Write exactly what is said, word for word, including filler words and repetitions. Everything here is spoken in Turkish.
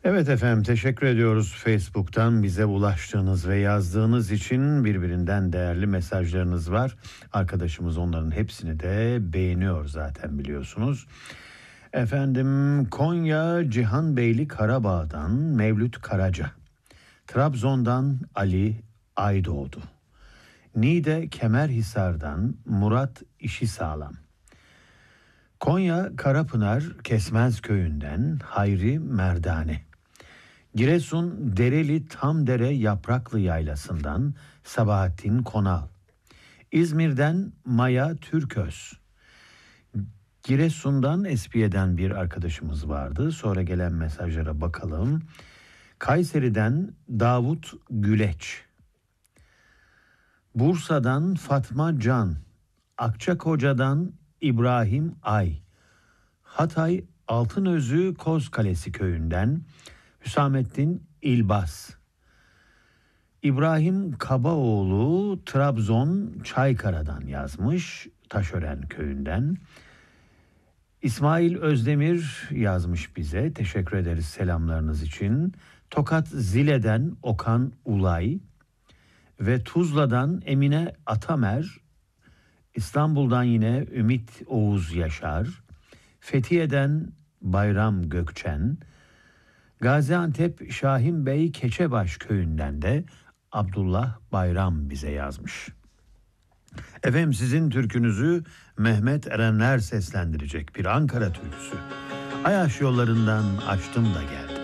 Evet efendim, teşekkür ediyoruz Facebook'tan bize ulaştığınız ve yazdığınız için. Birbirinden değerli mesajlarınız var. Arkadaşımız onların hepsini de beğeniyor zaten, biliyorsunuz. Efendim, Konya Cihanbeyli Karabağ'dan Mevlüt Karaca. Trabzon'dan Ali Aydoğdu. Niğde Kemerhisar'dan Murat İşisağlam. Konya Karapınar Kesmez Köyü'nden Hayri Merdane. Giresun Dereli Tamdere Yapraklı Yaylası'ndan Sabahattin Konal. İzmir'den Maya Türköz. Giresun'dan Espiye'den bir arkadaşımız vardı. Sonra gelen mesajlara bakalım. Kayseri'den Davut Güleç. Bursa'dan Fatma Can. Akçakoca'dan İbrahim Ay. Hatay Altınözü Kozkalesi köyünden Hüsamettin İlbaz. İbrahim Kabaoğlu Trabzon Çaykara'dan yazmış, Taşören köyünden. İsmail Özdemir yazmış bize, teşekkür ederiz selamlarınız için. Tokat Zile'den Okan Ulay ve Tuzla'dan Emine Atamer, İstanbul'dan yine Ümit Oğuz Yaşar, Fethiye'den Bayram Gökçen, Gaziantep Şahin Bey Keçebaş köyünden de Abdullah Bayram bize yazmış. Efendim, sizin türkünüzü Mehmet Erenler seslendirecek bir Ankara türküsü. Ayaş yollarından açtım da geldim.